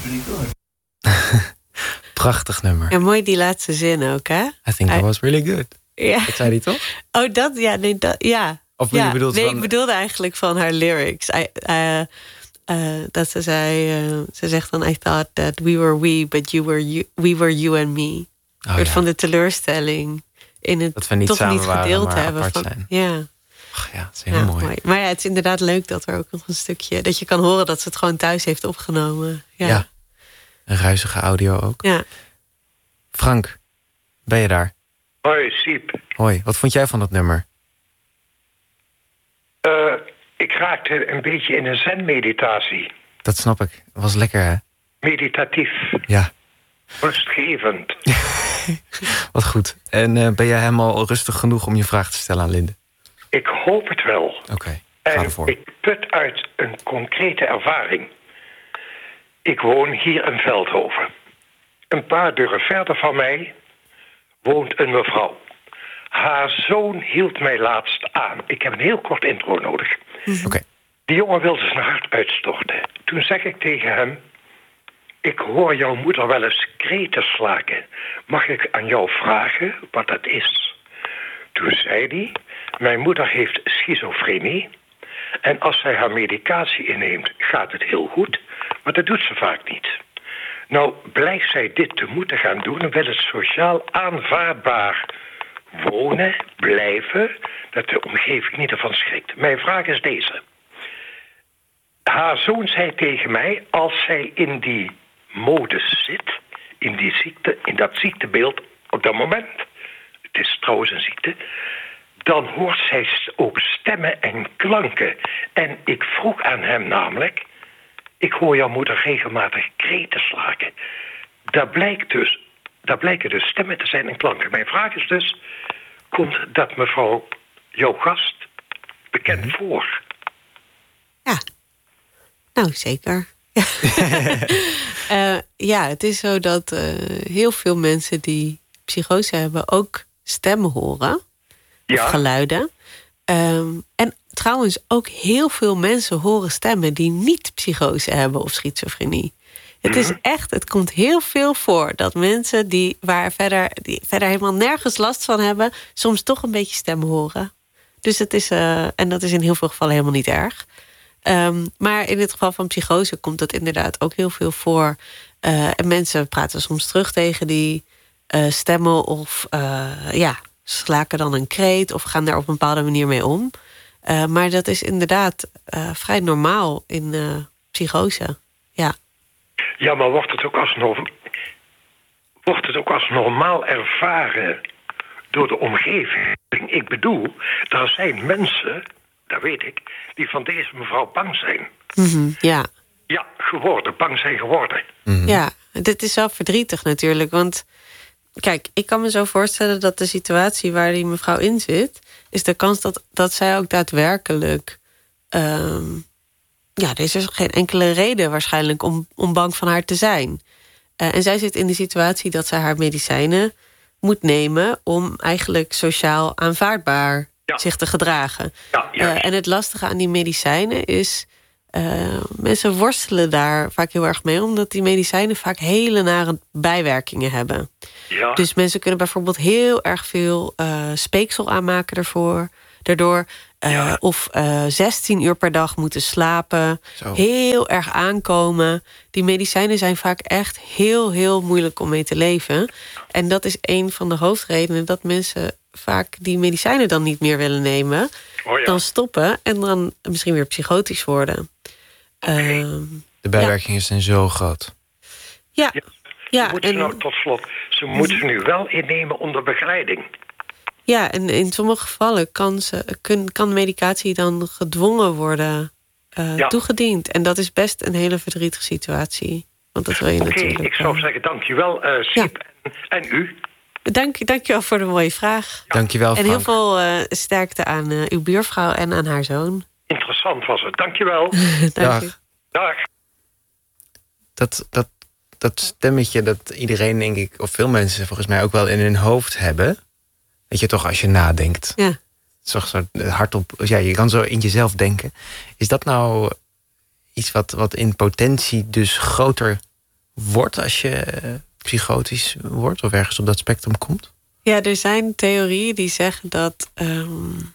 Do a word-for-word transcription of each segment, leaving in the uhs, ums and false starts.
pretty good. Prachtig nummer. En mooi die laatste zin ook, hè? I think I, I was really good. Ja. Dat zei hij toch? Oh, dat, ja, nee, dat, ja. Of ja. je bedoelt nee, van... ik bedoelde eigenlijk van haar lyrics. I, uh, uh, dat ze zei, uh, ze zegt dan, I thought that we were we, but you were you, we were you and me. Oh, ja. Van de teleurstelling in het dat we niet toch samen niet waren, gedeeld maar hebben. apart Van, zijn. Ja. Och, ja, dat is heel ja, mooi. mooi. Maar ja, het is inderdaad leuk dat er ook nog een stukje... dat je kan horen dat ze het gewoon thuis heeft opgenomen. Ja, ja. Een ruizige audio ook. Ja. Frank, ben je daar? Hoi, Siep. Hoi, wat vond jij van dat nummer? Uh, ik raakte een beetje in een zen-meditatie. Dat snap ik. Het was lekker, hè? Meditatief. Ja. Rustgevend. Wat goed. En uh, ben jij helemaal rustig genoeg om je vraag te stellen aan Linde? Ik hoop het wel. Oké, okay, ga en ervoor. Ik put uit een concrete ervaring. Ik woon hier in Veldhoven. Een paar deuren verder van mij woont een mevrouw. Haar zoon hield mij laatst aan. Ik heb een heel kort intro nodig. Oké. Okay. Die jongen wilde zijn hart uitstorten. Toen zeg ik tegen hem... Ik hoor jouw moeder wel eens kreten slaken. Mag ik aan jou vragen wat dat is? Toen zei hij... Mijn moeder heeft schizofrenie. En als zij haar medicatie inneemt, gaat het heel goed. Maar dat doet ze vaak niet. Nou, blijft zij dit te moeten gaan doen... wil het sociaal aanvaardbaar wonen, blijven... dat de omgeving niet ervan schrikt. Mijn vraag is deze. Haar zoon zei tegen mij... als zij in die modus zit... in die ziekte, in dat ziektebeeld op dat moment... het is trouwens een ziekte... dan hoort zij ook stemmen en klanken. En ik vroeg aan hem namelijk... ik hoor jouw moeder regelmatig kreten slaken. Daar, blijkt dus, daar blijken dus stemmen te zijn en klanken. Mijn vraag is dus... komt dat mevrouw, jouw gast, bekend mm-hmm. voor? Ja, nou zeker. uh, ja, het is zo dat uh, heel veel mensen die psychose hebben... ook stemmen horen. Ja. Of geluiden. Um, en trouwens ook heel veel mensen horen stemmen... die niet psychose hebben of schizofrenie. Het mm-hmm. is echt, het komt heel veel voor... dat mensen die, waar verder, die verder helemaal nergens last van hebben... soms toch een beetje stemmen horen. Dus het is, uh, en dat is in heel veel gevallen helemaal niet erg. Um, maar in het geval van psychose komt dat inderdaad ook heel veel voor. Uh, en mensen praten soms terug tegen die uh, stemmen... of uh, ja... slaken dan een kreet of gaan daar op een bepaalde manier mee om. Uh, maar dat is inderdaad uh, vrij normaal in uh, psychose. Ja. Ja, maar wordt het ook als no- wordt het ook als normaal ervaren door de omgeving? Ik bedoel, er zijn mensen, dat weet ik, die van deze mevrouw bang zijn. Mm-hmm, ja. Ja, geworden, bang zijn geworden. Mm-hmm. Ja, dit is wel verdrietig natuurlijk, want... Kijk, ik kan me zo voorstellen dat de situatie waar die mevrouw in zit... is de kans dat, dat zij ook daadwerkelijk... Um, ja, er is dus geen enkele reden waarschijnlijk om, om bang van haar te zijn. Uh, en zij zit in de situatie dat zij haar medicijnen moet nemen... om eigenlijk sociaal aanvaardbaar ja. zich te gedragen. Ja, uh, en het lastige aan die medicijnen is... Uh, mensen worstelen daar vaak heel erg mee... omdat die medicijnen vaak hele nare bijwerkingen hebben. Ja. Dus mensen kunnen bijvoorbeeld heel erg veel uh, speeksel aanmaken daarvoor, daardoor. Uh, ja. Of uh, zestien uur per dag moeten slapen. Zo. Heel erg aankomen. Die medicijnen zijn vaak echt heel, heel moeilijk om mee te leven. En dat is een van de hoofdredenen... dat mensen vaak die medicijnen dan niet meer willen nemen. Oh ja. Dan stoppen en dan misschien weer psychotisch worden. Okay. Uh, de bijwerkingen ja. zijn zo groot. Ja. ja. Ja, ze moeten en, nou, tot slot, ze moeten ze nu wel innemen onder begeleiding. Ja, en in sommige gevallen kan, ze, kun, kan medicatie dan gedwongen worden uh, ja. toegediend. En dat is best een hele verdrietige situatie. Want dat wil je okay, natuurlijk... ik zou zeggen dankjewel, uh, Siep. Ja. En, en u? Dank, dankjewel voor de mooie vraag. Ja. Dankjewel, Frank. En heel veel uh, sterkte aan uh, uw buurvrouw en aan haar zoon. Interessant was het, dankjewel. Dank Dag. u. Dag. Dat... dat Dat stemmetje dat iedereen, denk ik, of veel mensen volgens mij ook wel in hun hoofd hebben. Weet je toch, als je nadenkt. Ja. Toch zo hardop, ja, je kan zo in jezelf denken. Is dat nou iets wat, wat in potentie dus groter wordt als je psychotisch wordt of ergens op dat spectrum komt? Ja, er zijn theorieën die zeggen dat, um,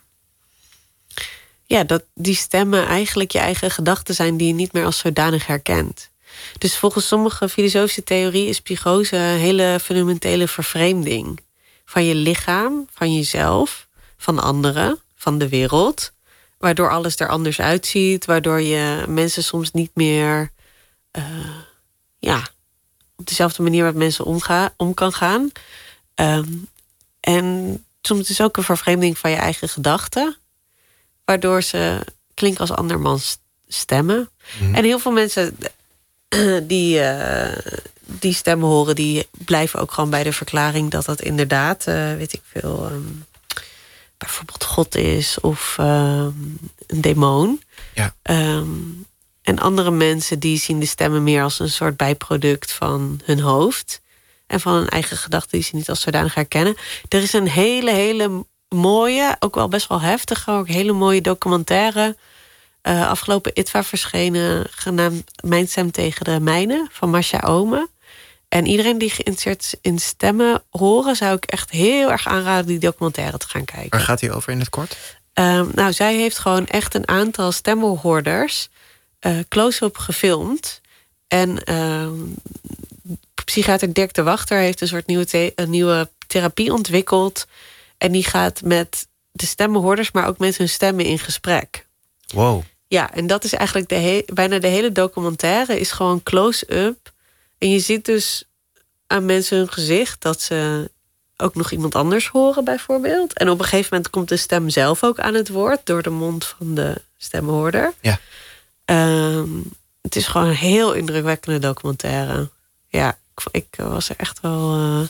ja, dat die stemmen eigenlijk je eigen gedachten zijn die je niet meer als zodanig herkent. Dus volgens sommige filosofische theorieën is psychose een hele fundamentele vervreemding van je lichaam, van jezelf, van anderen, van de wereld. Waardoor alles er anders uitziet, waardoor je mensen soms niet meer uh, ja, op dezelfde manier met mensen omga, om kan gaan. Um, en soms is het ook een vervreemding van je eigen gedachten, waardoor ze klinken als andermans stemmen. Mm. En heel veel mensen die, uh, die stemmen horen, die blijven ook gewoon bij de verklaring dat dat inderdaad, uh, weet ik veel, um, bijvoorbeeld God is of um, een demon. Ja. Um, en andere mensen die zien de stemmen meer als een soort bijproduct van hun hoofd en van hun eigen gedachten die ze niet als zodanig herkennen. Er is een hele, hele mooie, ook wel best wel heftige, ook hele mooie documentaire uh, afgelopen I T V A verschenen, genaamd Mijn stem tegen de mijne, van Masha Ome. En iedereen die geïnteresseerd is in stemmen horen, zou ik echt heel erg aanraden die documentaire te gaan kijken. Waar gaat die over in het kort? Uh, nou, zij heeft gewoon echt een aantal stemmenhoorders uh, close-up gefilmd. En uh, psychiater Dirk de Wachter heeft een soort nieuwe, the- een nieuwe therapie ontwikkeld. En die gaat met de stemmenhoorders, maar ook met hun stemmen in gesprek. Wow. Ja, en dat is eigenlijk de he- bijna de hele documentaire is gewoon close-up. En je ziet dus aan mensen hun gezicht dat ze ook nog iemand anders horen, bijvoorbeeld. En op een gegeven moment komt de stem zelf ook aan het woord door de mond van de stemhoorder. Ja. Um, het is gewoon een heel indrukwekkende documentaire. Ja, ik, ik was er echt wel. Uh...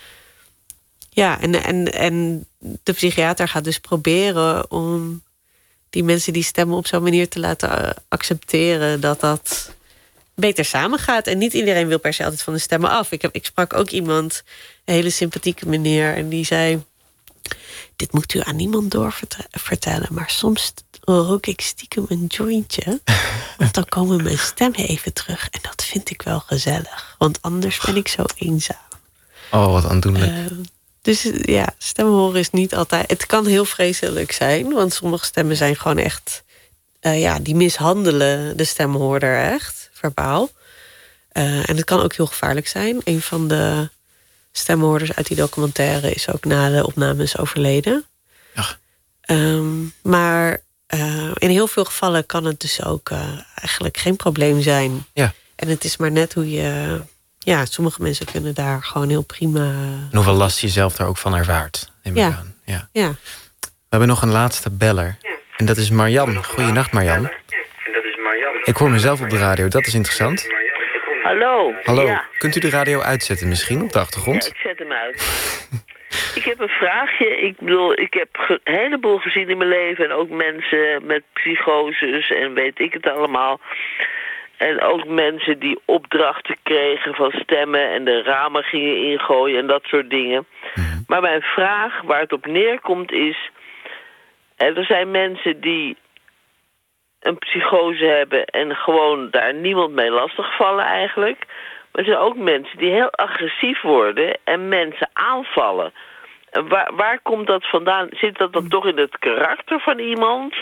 Ja, en, en, en de psychiater gaat dus proberen om die mensen die stemmen op zo'n manier te laten accepteren dat dat beter samengaat. En niet iedereen wil per se altijd van de stemmen af. Ik, heb, ik sprak ook iemand, een hele sympathieke meneer, en die zei: dit moet u aan niemand doorvertellen, maar soms rook ik stiekem een jointje, want dan komen mijn stemmen even terug. En dat vind ik wel gezellig, want anders ben ik zo eenzaam. Oh, wat aandoenlijk. Uh, dus ja, stemmen horen is niet altijd. Het kan heel vreselijk zijn, want sommige stemmen zijn gewoon echt, uh, ja, die mishandelen de stemhoorder echt, verbaal. Uh, en het kan ook heel gevaarlijk zijn. Een van de stemhoorders uit die documentaire is ook na de opnames overleden. Ja. Um, maar uh, in heel veel gevallen kan het dus ook uh, eigenlijk geen probleem zijn. Ja. En het is maar net hoe je. Ja, sommige mensen kunnen daar gewoon heel prima. En hoeveel last je zelf daar ook van ervaart. Neem ja. ik aan. Ja. Ja. We hebben nog een laatste beller. En dat is Marjan. Goeienacht, Marjan. Ik hoor mezelf op de radio, dat is interessant. Hallo. Hallo, Ja. Kunt u de radio uitzetten misschien op de achtergrond? Ja, ik zet hem uit. Ik heb een vraagje. Ik bedoel, ik heb ge- een heleboel gezien in mijn leven. En ook mensen met psychoses en weet ik het allemaal. En ook mensen die opdrachten kregen van stemmen en de ramen gingen ingooien en dat soort dingen. Mm-hmm. Maar mijn vraag, waar het op neerkomt, is: er zijn mensen die een psychose hebben en gewoon daar niemand mee lastigvallen eigenlijk. Maar er zijn ook mensen die heel agressief worden en mensen aanvallen. En waar, waar komt dat vandaan? Zit dat dan toch in het karakter van iemand?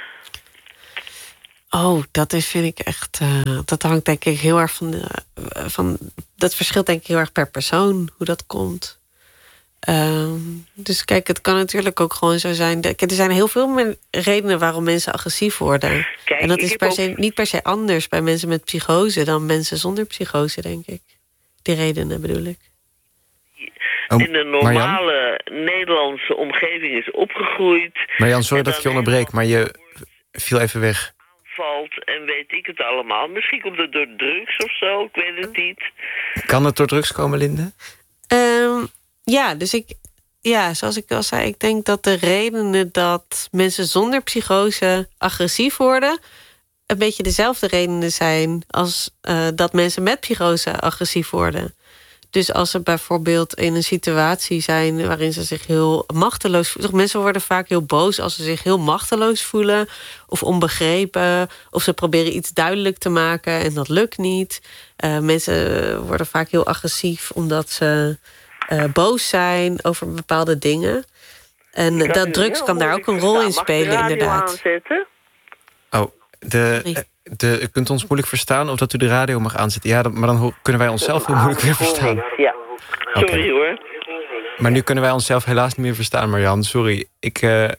Oh, dat is, vind ik echt. Uh, dat hangt denk ik heel erg van de. Uh, van, dat verschilt denk ik heel erg per persoon hoe dat komt. Uh, dus kijk, het kan natuurlijk ook gewoon zo zijn. Er zijn heel veel redenen waarom mensen agressief worden. Kijk, en dat is per se, ook niet per se anders bij mensen met psychose dan mensen zonder psychose, denk ik. Die redenen bedoel ik. Oh, in een normale Marjan? Nederlandse omgeving is opgegroeid. Marjan, sorry dat ik je onderbreek, maar je viel even weg. Valt en weet ik het allemaal. Misschien komt het door drugs of zo, ik weet het niet. Kan het door drugs komen, Linde? Um, ja, dus ik, ja, zoals ik al zei, ik denk dat de redenen dat mensen zonder psychose agressief worden een beetje dezelfde redenen zijn als uh, dat mensen met psychose agressief worden. Dus als ze bijvoorbeeld in een situatie zijn waarin ze zich heel machteloos voelen. Mensen worden vaak heel boos als ze zich heel machteloos voelen. Of onbegrepen. Of ze proberen iets duidelijk te maken en dat lukt niet. Uh, mensen worden vaak heel agressief omdat ze uh, boos zijn over bepaalde dingen. En Ik dat drugs kan daar ook een rol in spelen, inderdaad. Aanzetten? Oh, de, de, u kunt ons moeilijk verstaan of dat u de radio mag aanzetten. Ja, maar dan kunnen wij onszelf heel moeilijk weer verstaan. Ja, sorry okay. hoor. Maar nu kunnen wij onszelf helaas niet meer verstaan, Marjan. Sorry, ik, uh,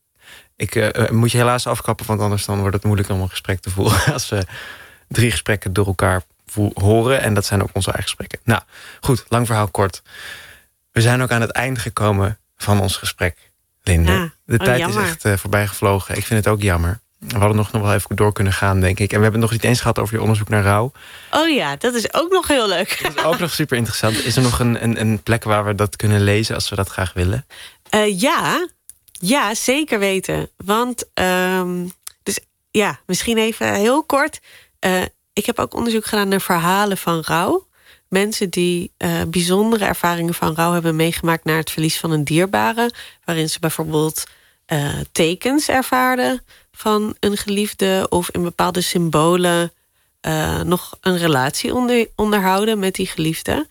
ik uh, moet je helaas afkappen, want anders dan wordt het moeilijk om een gesprek te voeren. Als we drie gesprekken door elkaar vo- horen, en dat zijn ook onze eigen gesprekken. Nou, goed, lang verhaal kort. We zijn ook aan het eind gekomen van ons gesprek, Linde. Ja. De oh, tijd jammer. is echt uh, voorbij gevlogen. Ik vind het ook jammer. We hadden nog, nog wel even door kunnen gaan, denk ik. En we hebben het nog niet eens gehad over je onderzoek naar rouw. Oh ja, dat is ook nog heel leuk. Dat is ook nog super interessant. Is er nog een, een, een plek waar we dat kunnen lezen als we dat graag willen? Uh, ja, ja, zeker weten. Want, um, dus ja, misschien even heel kort. Uh, ik heb ook onderzoek gedaan naar verhalen van rouw. Mensen die uh, bijzondere ervaringen van rouw hebben meegemaakt naar het verlies van een dierbare. Waarin ze bijvoorbeeld uh, tekens ervaarden van een geliefde of in bepaalde symbolen uh, nog een relatie onder, onderhouden met die geliefde.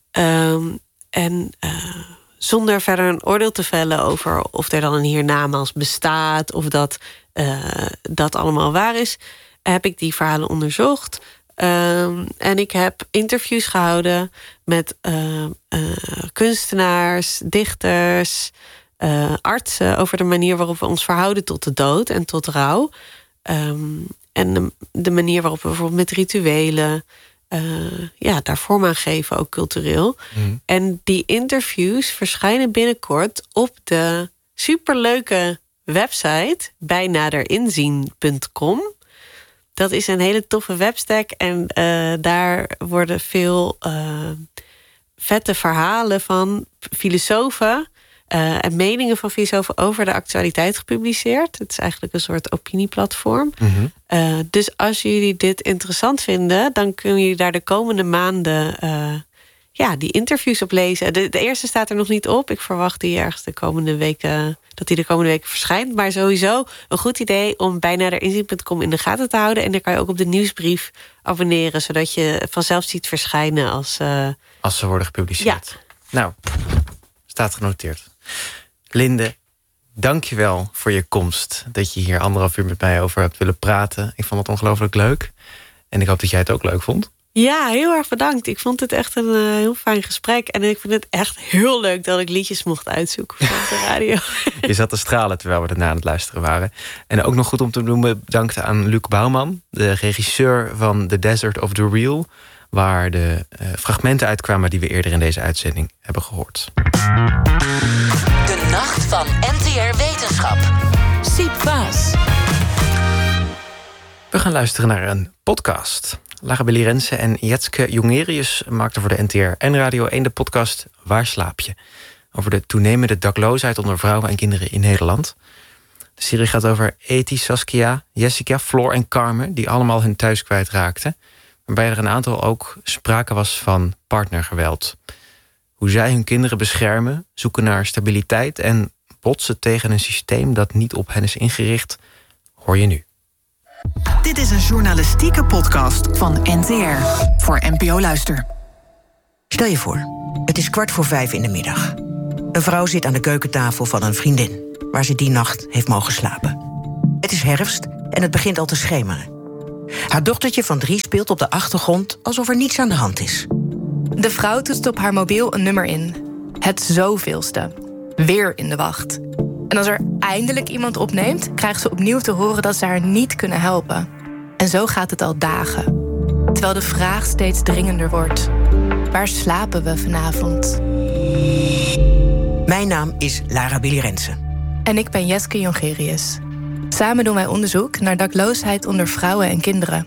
Um, en uh, zonder verder een oordeel te vellen over of er dan een hiernamaals bestaat of dat uh, dat allemaal waar is, heb ik die verhalen onderzocht. Um, en ik heb interviews gehouden met uh, uh, kunstenaars, dichters, Uh, artsen over de manier waarop we ons verhouden tot de dood en tot rouw. Um, en de, de manier waarop we bijvoorbeeld met rituelen uh, ja, daar vorm aan geven, ook cultureel. Mm. En die interviews verschijnen binnenkort op de superleuke website bij naderinzien punt com. Dat is een hele toffe webstack en uh, daar worden veel uh, vette verhalen van filosofen Uh, en meningen van filosofen over de actualiteit gepubliceerd. Het is eigenlijk een soort opinieplatform. Mm-hmm. Uh, dus als jullie dit interessant vinden, dan kunnen jullie daar de komende maanden uh, ja, die interviews op lezen. De, de eerste staat er nog niet op. Ik verwacht die ergens de komende weken, dat die de komende weken verschijnt. Maar sowieso een goed idee om bij naderinzien punt com in de gaten te houden. En dan kan je ook op de nieuwsbrief abonneren, zodat je vanzelf ziet verschijnen als uh... als ze worden gepubliceerd. Ja. Nou, staat genoteerd. Linde, dank je wel voor je komst. Dat je hier anderhalf uur met mij over hebt willen praten. Ik vond het ongelooflijk leuk. En ik hoop dat jij het ook leuk vond. Ja, heel erg bedankt. Ik vond het echt een uh, heel fijn gesprek. En ik vind het echt heel leuk dat ik liedjes mocht uitzoeken voor de radio. Je zat te stralen terwijl we ernaar aan het luisteren waren. En ook nog goed om te noemen, bedankt aan Luc Bouwman, de regisseur van The Desert of the Real, waar de uh, fragmenten uitkwamen die we eerder in deze uitzending hebben gehoord. De Nacht van N T R Wetenschap. Siep Vaas. We gaan luisteren naar een podcast. Lara Belli-Rense en Jetske Jongerius maakten voor de N T R en Radio één de podcast Waar slaap je? Over de toenemende dakloosheid onder vrouwen en kinderen in Nederland. De serie gaat over Eti, Saskia, Jessica, Floor en Carmen, die allemaal hun thuis kwijtraakten. Waarbij er een aantal ook sprake was van partnergeweld. Hoe zij hun kinderen beschermen, zoeken naar stabiliteit en botsen tegen een systeem dat niet op hen is ingericht, hoor je nu. Dit is een journalistieke podcast van N T R voor N P O Luister. Stel je voor, het is kwart voor vijf in de middag. Een vrouw zit aan de keukentafel van een vriendin, waar ze die nacht heeft mogen slapen. Het is herfst en het begint al te schemeren. Haar dochtertje van drie speelt op de achtergrond alsof er niets aan de hand is. De vrouw toetst op haar mobiel een nummer in. Het zoveelste. Weer in de wacht. En als er eindelijk iemand opneemt, krijgt ze opnieuw te horen dat ze haar niet kunnen helpen. En zo gaat het al dagen. Terwijl de vraag steeds dringender wordt. Waar slapen we vanavond? Mijn naam is Lara Belli-Rense. En ik ben Jetske Jongerius. Samen doen wij onderzoek naar dakloosheid onder vrouwen en kinderen.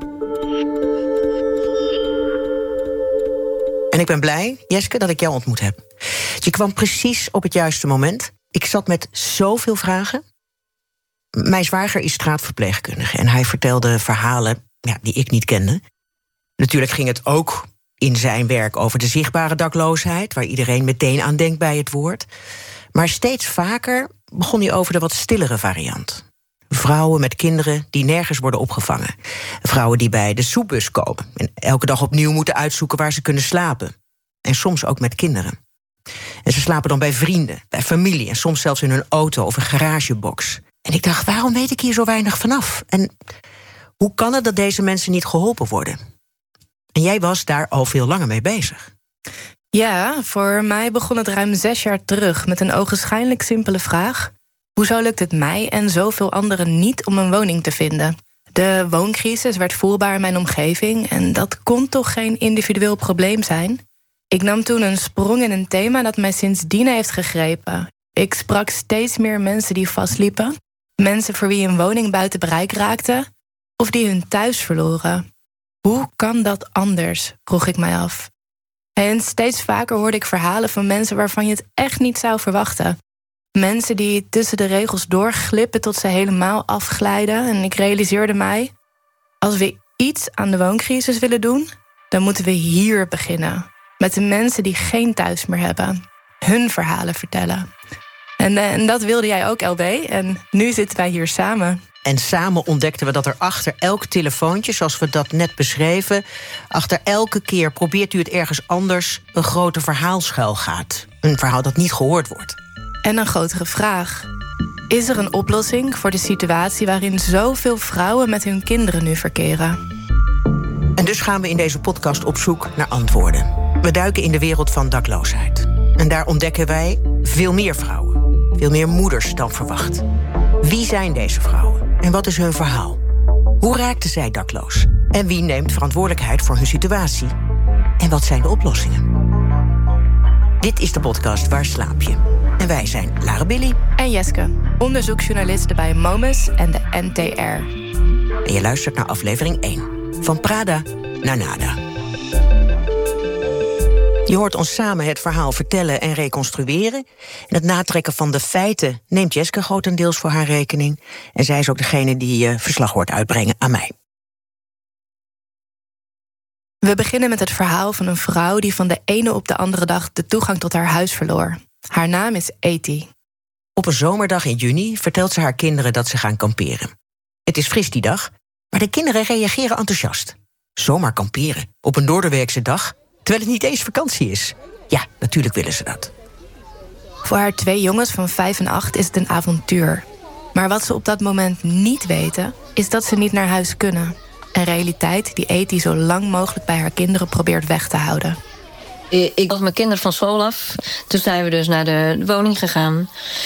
En ik ben blij, Jetske, dat ik jou ontmoet heb. Je kwam precies op het juiste moment. Ik zat met zoveel vragen. Mijn zwager is straatverpleegkundige en hij vertelde verhalen ja, die ik niet kende. Natuurlijk ging het ook in zijn werk over de zichtbare dakloosheid, waar iedereen meteen aan denkt bij het woord. Maar steeds vaker begon hij over de wat stillere variant. Vrouwen met kinderen die nergens worden opgevangen. Vrouwen die bij de soepbus komen en elke dag opnieuw moeten uitzoeken waar ze kunnen slapen. En soms ook met kinderen. En ze slapen dan bij vrienden, bij familie en soms zelfs in hun auto of een garagebox. En ik dacht, waarom weet ik hier zo weinig vanaf? En hoe kan het dat deze mensen niet geholpen worden? En jij was daar al veel langer mee bezig. Ja, voor mij begon het ruim zes jaar terug met een ogenschijnlijk simpele vraag. Hoezo lukt het mij en zoveel anderen niet om een woning te vinden? De wooncrisis werd voelbaar in mijn omgeving en dat kon toch geen individueel probleem zijn? Ik nam toen een sprong in een thema dat mij sindsdien heeft gegrepen. Ik sprak steeds meer mensen die vastliepen. Mensen voor wie een woning buiten bereik raakte. Of die hun thuis verloren. Hoe kan dat anders, vroeg ik mij af. En steeds vaker hoorde ik verhalen van mensen waarvan je het echt niet zou verwachten. Mensen die tussen de regels doorglippen tot ze helemaal afglijden. En ik realiseerde mij, als we iets aan de wooncrisis willen doen, dan moeten we hier beginnen. Met de mensen die geen thuis meer hebben. Hun verhalen vertellen. En, en dat wilde jij ook, L B. En nu zitten wij hier samen. En samen ontdekten we dat er achter elk telefoontje, zoals we dat net beschreven, achter elke keer probeert u het ergens anders, een groter verhaal schuil gaat. Een verhaal dat niet gehoord wordt. En een grotere vraag. Is er een oplossing voor de situatie waarin zoveel vrouwen met hun kinderen nu verkeren? En dus gaan we in deze podcast op zoek naar antwoorden. We duiken in de wereld van dakloosheid. En daar ontdekken wij veel meer vrouwen. Veel meer moeders dan verwacht. Wie zijn deze vrouwen? En wat is hun verhaal? Hoe raakten zij dakloos? En wie neemt verantwoordelijkheid voor hun situatie? En wat zijn de oplossingen? Dit is de podcast Waar slaap je? En wij zijn Lara Billy en Jeske, onderzoeksjournalisten bij Momus en de N T R. En je luistert naar aflevering één. Van Prada naar Nada. Je hoort ons samen het verhaal vertellen en reconstrueren. En het natrekken van de feiten neemt Jeske grotendeels voor haar rekening. En zij is ook degene die uh, verslag hoort uitbrengen aan mij. We beginnen met het verhaal van een vrouw die van de ene op de andere dag de toegang tot haar huis verloor. Haar naam is Eti. Op een zomerdag in juni vertelt ze haar kinderen dat ze gaan kamperen. Het is fris die dag, maar de kinderen reageren enthousiast. Zomaar kamperen, op een doordeweekse dag, terwijl het niet eens vakantie is. Ja, natuurlijk willen ze dat. Voor haar twee jongens van vijf en acht is het een avontuur. Maar wat ze op dat moment niet weten, is dat ze niet naar huis kunnen. Een realiteit die Eti zo lang mogelijk bij haar kinderen probeert weg te houden. Ik had mijn kinderen van school af. Toen zijn we dus naar de woning gegaan.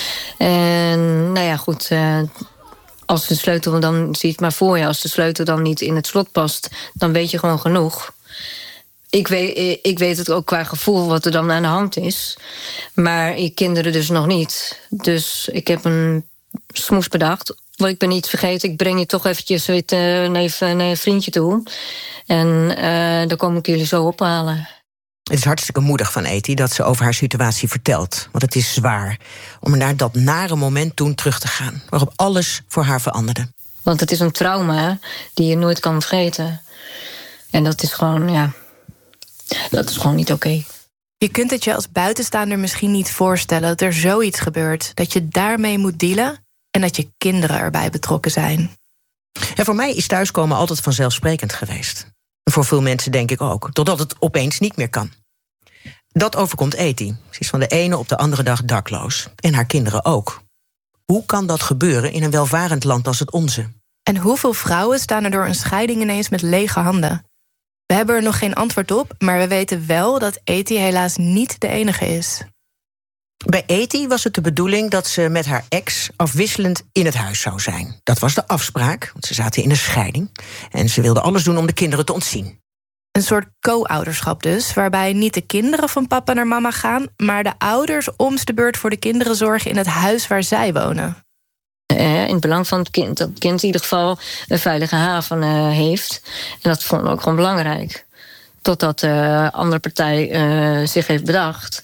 En nou ja, goed. Uh, als de sleutel dan, zie het maar voor je. Als de sleutel dan niet in het slot past, dan weet je gewoon genoeg. Ik weet, ik weet het ook qua gevoel wat er dan aan de hand is. Maar ik kinderen dus nog niet. Dus ik heb een smoes bedacht. Want ik ben niet vergeten, ik breng je toch eventjes weer te, even naar een vriendje toe. En uh, dan kom ik jullie zo ophalen. Het is hartstikke moedig van Eti dat ze over haar situatie vertelt. Want het is zwaar om naar dat nare moment toen terug te gaan. Waarop alles voor haar veranderde. Want het is een trauma die je nooit kan vergeten. En dat is gewoon, ja, dat is gewoon niet oké. Okay. Je kunt het je als buitenstaander misschien niet voorstellen dat er zoiets gebeurt. Dat je daarmee moet dealen en dat je kinderen erbij betrokken zijn. En voor mij is thuiskomen altijd vanzelfsprekend geweest. En voor veel mensen denk ik ook, totdat het opeens niet meer kan. Dat overkomt Eti. Ze is van de ene op de andere dag dakloos. En haar kinderen ook. Hoe kan dat gebeuren in een welvarend land als het onze? En hoeveel vrouwen staan er door een scheiding ineens met lege handen? We hebben er nog geen antwoord op, maar we weten wel dat Eti helaas niet de enige is. Bij Eti was het de bedoeling dat ze met haar ex afwisselend in het huis zou zijn. Dat was de afspraak, want ze zaten in een scheiding. En ze wilde alles doen om de kinderen te ontzien. Een soort co-ouderschap dus, waarbij niet de kinderen van papa naar mama gaan, maar de ouders om de beurt voor de kinderen zorgen in het huis waar zij wonen. In het belang van het kind, dat het kind in ieder geval een veilige haven uh, heeft. En dat vonden we ook gewoon belangrijk. Totdat de uh, andere partij uh, zich heeft bedacht.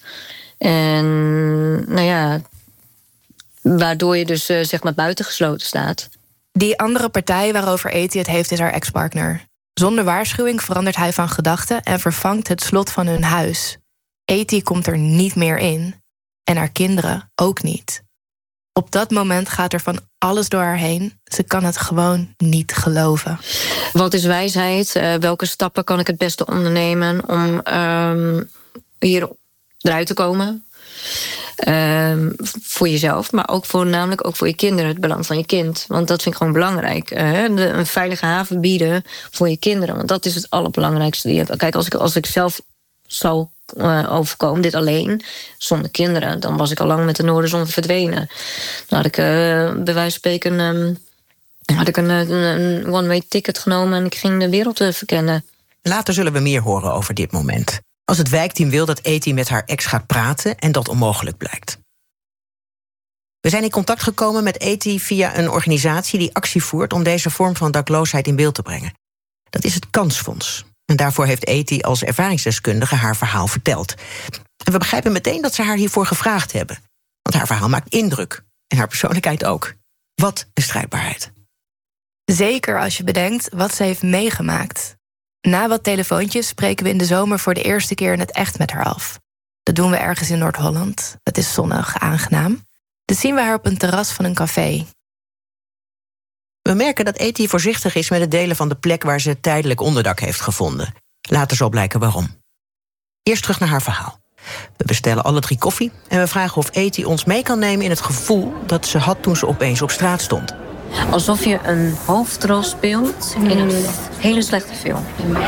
En nou ja, waardoor je dus uh, zeg maar buitengesloten staat. Die andere partij waarover Eti het heeft is haar ex-partner. Zonder waarschuwing verandert hij van gedachten en vervangt het slot van hun huis. Eti komt er niet meer in. En haar kinderen ook niet. Op dat moment gaat er van alles door haar heen. Ze kan het gewoon niet geloven. Wat is wijsheid? Uh, welke stappen kan ik het beste ondernemen om um, hier eruit te komen? Um, voor jezelf, maar ook voor, namelijk ook voor je kinderen, het belang van je kind. Want dat vind ik gewoon belangrijk. Uh, de, een veilige haven bieden voor je kinderen. Want dat is het allerbelangrijkste. Kijk, als ik, als ik zelf zou uh, overkomen, dit alleen, zonder kinderen, dan was ik al lang met de Noorderzon verdwenen. Dan had ik uh, bij wijze van spreken um, had ik een, een one-way ticket genomen en ik ging de wereld uh, verkennen. Later zullen we meer horen over dit moment. Als het wijkteam wil dat Eti met haar ex gaat praten en dat onmogelijk blijkt. We zijn in contact gekomen met Eti via een organisatie die actie voert om deze vorm van dakloosheid in beeld te brengen. Dat is het Kansfonds. En daarvoor heeft Eti als ervaringsdeskundige haar verhaal verteld. En we begrijpen meteen dat ze haar hiervoor gevraagd hebben. Want haar verhaal maakt indruk. En haar persoonlijkheid ook. Wat een strijdbaarheid. Zeker als je bedenkt wat ze heeft meegemaakt. Na wat telefoontjes spreken we in de zomer voor de eerste keer in het echt met haar af. Dat doen we ergens in Noord-Holland. Het is zonnig, aangenaam. Dus zien we haar op een terras van een café. We merken dat Eti voorzichtig is met het delen van de plek waar ze tijdelijk onderdak heeft gevonden. Later zal blijken waarom. Eerst terug naar haar verhaal. We bestellen alle drie koffie en we vragen of Eti ons mee kan nemen in het gevoel dat ze had toen ze opeens op straat stond. Alsof je een hoofdrol speelt in een hele slechte film.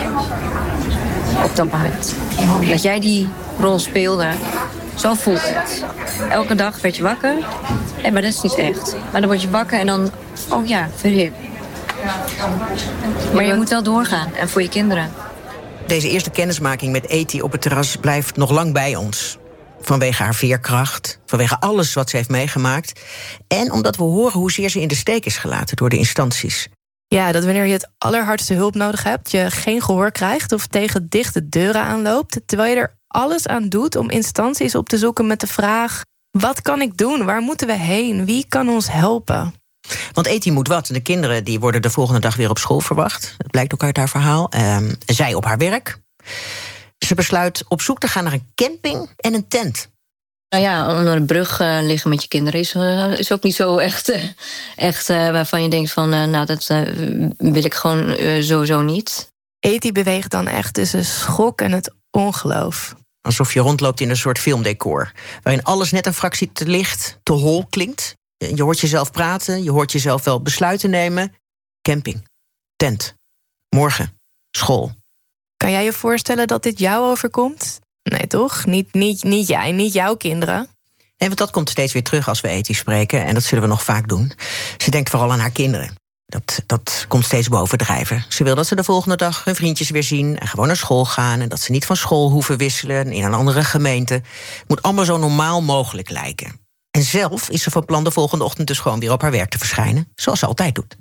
Op dat moment. Dat jij die rol speelde, zo voelt het. Elke dag werd je wakker, en maar dat is niet echt. Maar dan word je wakker en dan, oh ja, verhip. Maar je moet wel doorgaan, en voor je kinderen. Deze eerste kennismaking met Eti op het terras blijft nog lang bij ons. Vanwege haar veerkracht, vanwege alles wat ze heeft meegemaakt. En omdat we horen hoezeer ze in de steek is gelaten door de instanties. Ja, dat wanneer je het allerhardste hulp nodig hebt, je geen gehoor krijgt of tegen dichte deuren aanloopt, terwijl je er alles aan doet om instanties op te zoeken met de vraag: wat kan ik doen? Waar moeten we heen? Wie kan ons helpen? Want Eti moet wat. De kinderen die worden de volgende dag weer op school verwacht. Dat blijkt ook uit haar verhaal. Uh, zij op haar werk. Ze besluit op zoek te gaan naar een camping en een tent. Nou ja, onder een brug uh, liggen met je kinderen is, uh, is ook niet zo echt, uh, echt uh, waarvan je denkt van, uh, nou, dat uh, wil ik gewoon uh, sowieso niet. Eti beweegt dan echt tussen schok en het ongeloof. Alsof je rondloopt in een soort filmdecor, waarin alles net een fractie te licht, te hol klinkt. Je hoort jezelf praten, je hoort jezelf wel besluiten nemen. Camping, tent, morgen, school. Kan jij je voorstellen dat dit jou overkomt? Nee, toch? Niet, niet, niet jij, niet jouw kinderen. Nee, want dat komt steeds weer terug als we Eti spreken. En dat zullen we nog vaak doen. Ze denkt vooral aan haar kinderen. Dat, dat komt steeds bovendrijven. Ze wil dat ze de volgende dag hun vriendjes weer zien en gewoon naar school gaan. En dat ze niet van school hoeven wisselen in een andere gemeente. Het moet allemaal zo normaal mogelijk lijken. En zelf is ze van plan de volgende ochtend dus gewoon weer op haar werk te verschijnen. Zoals ze altijd doet.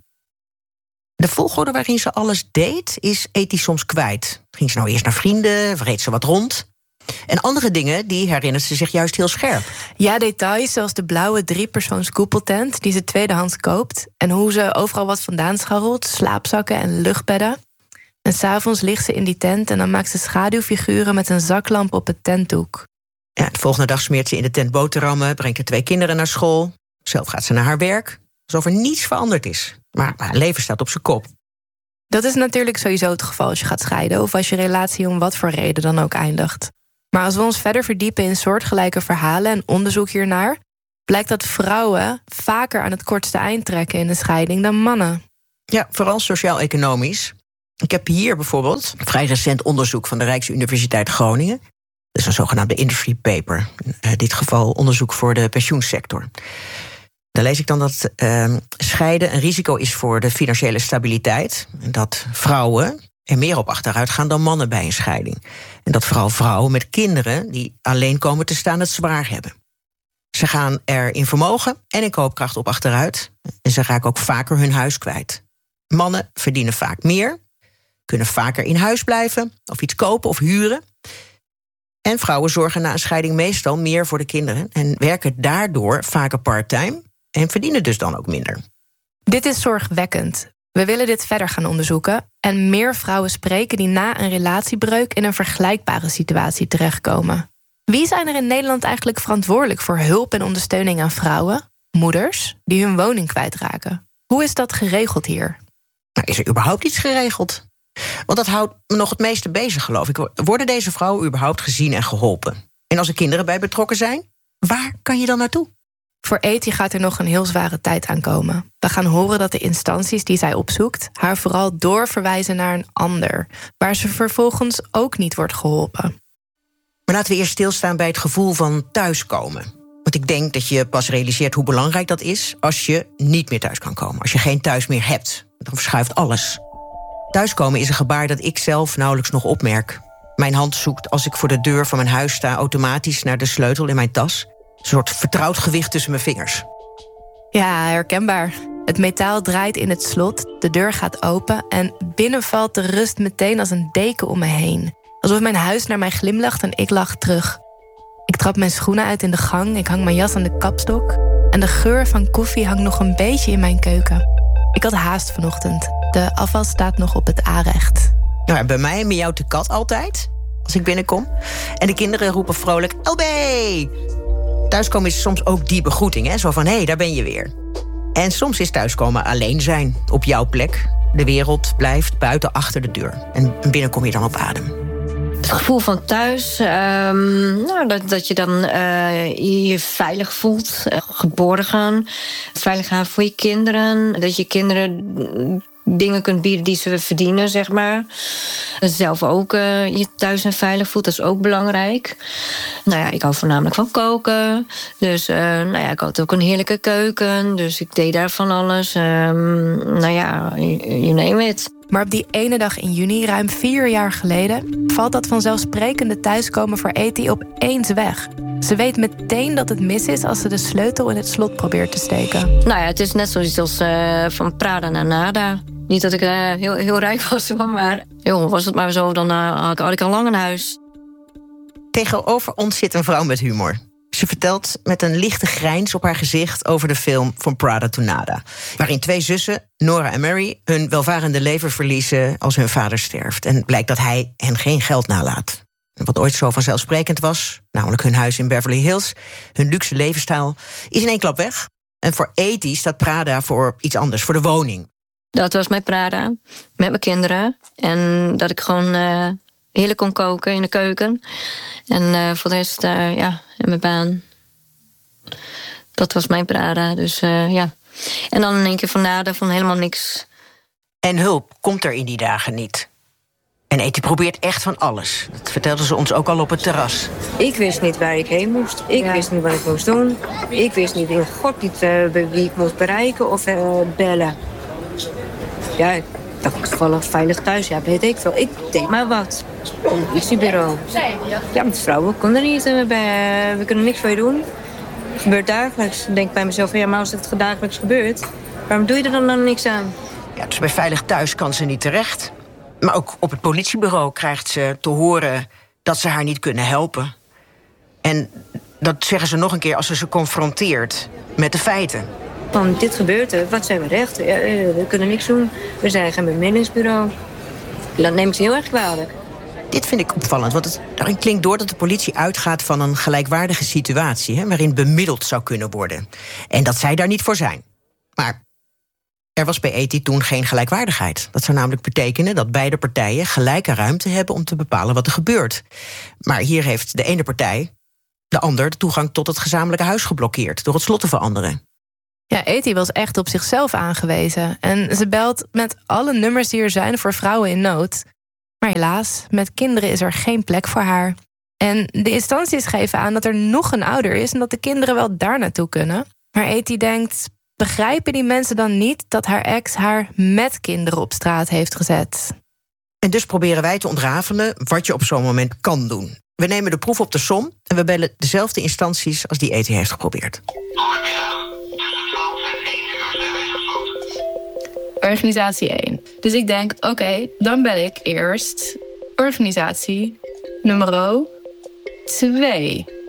De volgorde waarin ze alles deed, is Eti soms kwijt. Ging ze nou eerst naar vrienden, reed ze wat rond. En andere dingen, die herinnert ze zich juist heel scherp. Ja, details zoals de blauwe driepersoons koepeltent die ze tweedehands koopt. En hoe ze overal wat vandaan scharrelt, slaapzakken en luchtbedden. En 's avonds ligt ze in die tent en dan maakt ze schaduwfiguren met een zaklamp op het tentdoek. Ja, de volgende dag smeert ze in de tent boterhammen, brengt de twee kinderen naar school. Zelf gaat ze naar haar werk, alsof er niets veranderd is. Maar haar leven staat op zijn kop. Dat is natuurlijk sowieso het geval als je gaat scheiden of als je relatie om wat voor reden dan ook eindigt. Maar als we ons verder verdiepen in soortgelijke verhalen en onderzoek hiernaar, blijkt dat vrouwen vaker aan het kortste eind trekken in een scheiding dan mannen. Ja, vooral sociaal-economisch. Ik heb hier bijvoorbeeld een vrij recent onderzoek van de Rijksuniversiteit Groningen. Dat is een zogenaamde industry paper. In dit geval onderzoek voor de pensioensector. Daar lees ik dan dat uh, scheiden een risico is voor de financiële stabiliteit. En dat vrouwen er meer op achteruit gaan dan mannen bij een scheiding. En dat vooral vrouwen met kinderen die alleen komen te staan het zwaar hebben. Ze gaan er in vermogen en in koopkracht op achteruit. En ze raken ook vaker hun huis kwijt. Mannen verdienen vaak meer, kunnen vaker in huis blijven of iets kopen of huren. En vrouwen zorgen na een scheiding meestal meer voor de kinderen en werken daardoor vaker part-time en verdienen dus dan ook minder. Dit is zorgwekkend. We willen dit verder gaan onderzoeken en meer vrouwen spreken die na een relatiebreuk in een vergelijkbare situatie terechtkomen. Wie zijn er in Nederland eigenlijk verantwoordelijk voor hulp en ondersteuning aan vrouwen, moeders, die hun woning kwijtraken? Hoe is dat geregeld hier? Nou, is er überhaupt iets geregeld? Want dat houdt me nog het meeste bezig, geloof ik. Worden deze vrouwen überhaupt gezien en geholpen? En als er kinderen bij betrokken zijn, waar kan je dan naartoe? Voor Eti gaat er nog een heel zware tijd aankomen. We gaan horen dat de instanties die zij opzoekt haar vooral doorverwijzen naar een ander, waar ze vervolgens ook niet wordt geholpen. Maar laten we eerst stilstaan bij het gevoel van thuiskomen. Want ik denk dat je pas realiseert hoe belangrijk dat is als je niet meer thuis kan komen. Als je geen thuis meer hebt, dan verschuift alles. Thuiskomen is een gebaar dat ik zelf nauwelijks nog opmerk. Mijn hand zoekt als ik voor de deur van mijn huis sta automatisch naar de sleutel in mijn tas. Een soort vertrouwd gewicht tussen mijn vingers. Ja, herkenbaar. Het metaal draait in het slot, de deur gaat open en binnen valt de rust meteen als een deken om me heen. Alsof mijn huis naar mij glimlacht en ik lach terug. Ik trap mijn schoenen uit in de gang, ik hang mijn jas aan de kapstok en de geur van koffie hangt nog een beetje in mijn keuken. Ik had haast vanochtend. De afwas staat nog op het aanrecht. Nou, bij mij miauwt de kat altijd als ik binnenkom. En de kinderen roepen vrolijk L B! Thuiskomen is soms ook die begroeting, hè? Zo van, hé, hey, daar ben je weer. En soms is thuiskomen alleen zijn, op jouw plek. De wereld blijft buiten achter de deur. En binnen kom je dan op adem. Het gevoel van thuis, um, nou, dat, dat je dan uh, je veilig voelt, uh, geborgen, veilig gaan voor je kinderen. Dat je kinderen dingen kunt bieden die ze verdienen, zeg maar. Zelf ook uh, je thuis en veilig voelt, dat is ook belangrijk. Nou ja, ik hou voornamelijk van koken. Dus uh, nou ja, ik had ook een heerlijke keuken. Dus ik deed daar van alles. Um, nou ja, you name it. Maar op die ene dag in juni, ruim vier jaar geleden, valt dat vanzelfsprekende thuiskomen voor Eti opeens weg. Ze weet meteen dat het mis is als ze de sleutel in het slot probeert te steken. Nou ja, het is net zoiets als uh, van Prada naar nada. Niet dat ik uh, heel, heel rijk was, maar joh, was het maar zo, dan uh, had ik al lang een huis. Tegenover ons zit een vrouw met humor. Ze vertelt met een lichte grijns op haar gezicht over de film From Prada to Nada, waarin twee zussen, Nora en Mary, hun welvarende leven verliezen als hun vader sterft. En blijkt dat hij hen geen geld nalaat. Wat ooit zo vanzelfsprekend was, namelijk hun huis in Beverly Hills, hun luxe levensstijl, is in één klap weg. En voor Eti staat Prada voor iets anders, voor de woning. Dat was mijn Prada, met mijn kinderen. En dat ik gewoon uh, heerlijk kon koken in de keuken. En uh, voor de rest, uh, ja, in mijn baan. Dat was mijn Prada, dus uh, ja. En dan in één keer van nada, van helemaal niks. En hulp komt er in die dagen niet. En Eti probeert echt van alles. Dat vertelde ze ons ook al op het terras. Ik wist niet waar ik heen moest. Ik ja. wist niet wat ik moest doen. Ik wist niet in God niet uh, wie ik moest bereiken of uh, bellen. Ja, ik dacht toevallig veilig thuis. Ja, weet ik veel. Ik deed maar wat. Politiebureau. Ja, met vrouwen konden niet. We, we kunnen niks voor je doen. Het gebeurt dagelijks. Ik denk bij mezelf, ja, maar als het dagelijks gebeurt, waarom doe je er dan, dan niks aan? Ja, dus bij veilig thuis kan ze niet terecht. Maar ook op het politiebureau krijgt ze te horen dat ze haar niet kunnen helpen. En dat zeggen ze nog een keer als ze ze confronteert met de feiten. Van dit gebeurt er, wat zijn we recht? Ja, we kunnen niks doen, we zijn geen bemiddelingsbureau. Dat neem ik ze heel erg kwalijk. Dit vind ik opvallend, want het, daarin klinkt door dat de politie uitgaat van een gelijkwaardige situatie, hè, waarin bemiddeld zou kunnen worden. En dat zij daar niet voor zijn. Maar er was bij Eti toen geen gelijkwaardigheid. Dat zou namelijk betekenen dat beide partijen gelijke ruimte hebben om te bepalen wat er gebeurt. Maar hier heeft de ene partij, de ander, de toegang tot het gezamenlijke huis geblokkeerd door het slot te veranderen. Ja, Eti was echt op zichzelf aangewezen. En ze belt met alle nummers die er zijn voor vrouwen in nood. Maar helaas, met kinderen is er geen plek voor haar. En de instanties geven aan dat er nog een ouder is en dat de kinderen wel daar naartoe kunnen. Maar Eti denkt, begrijpen die mensen dan niet dat haar ex haar met kinderen op straat heeft gezet? En dus proberen wij te ontrafelen wat je op zo'n moment kan doen. We nemen de proef op de som en we bellen dezelfde instanties als die Eti heeft geprobeerd. Organisatie één. Dus ik denk, oké, okay, dan bel ik eerst organisatie nummer twee.